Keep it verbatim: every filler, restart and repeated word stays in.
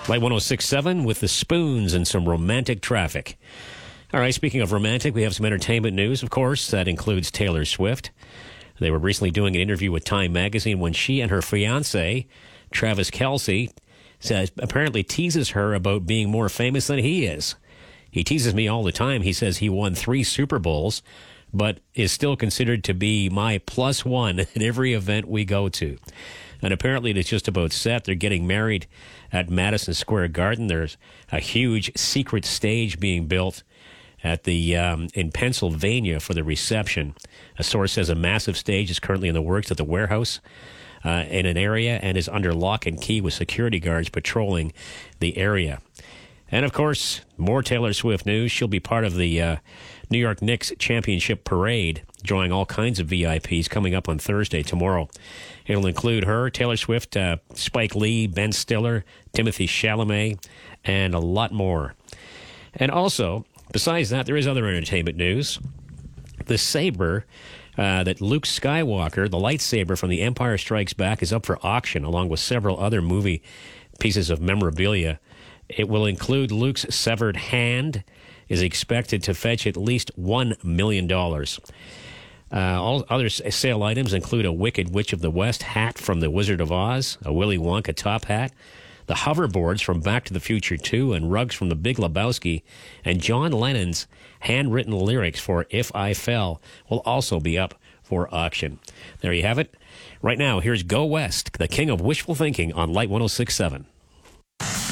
Light one oh six point seven with the Spoons and some romantic traffic. All right, speaking of romantic, we have some entertainment news, of course. That includes Taylor Swift. They were recently doing an interview with Time Magazine when she and her fiancé, Travis Kelce, says, apparently teases her about being more famous than he is. He teases me all the time. He says he won three Super Bowls, but is still considered to be my plus one at every event we go to. And apparently it's just about set. They're getting married at Madison Square Garden. There's a huge secret stage being built at the um, in Pennsylvania for the reception. A source says a massive stage is currently in the works at the warehouse uh, in an area and is under lock and key with security guards patrolling the area. And, of course, more Taylor Swift news. She'll be part of the uh, New York Knicks championship parade, drawing all kinds of V I Ps coming up on Thursday, tomorrow. It'll include her, Taylor Swift, uh, Spike Lee, Ben Stiller, Timothy Chalamet, and a lot more. And also, besides that, there is other entertainment news. The saber uh, that Luke Skywalker, the lightsaber from The Empire Strikes Back, is up for auction, along with several other movie pieces of memorabilia. It will include Luke's severed hand, is expected to fetch at least one million dollars. Uh, all other sale items include a Wicked Witch of the West hat from The Wizard of Oz, a Willy Wonka top hat, the hoverboards from Back to the Future two, and rugs from The Big Lebowski, and John Lennon's handwritten lyrics for If I Fell will also be up for auction. There you have it. Right now, here's Go West, the king of wishful thinking on Light one oh six point seven.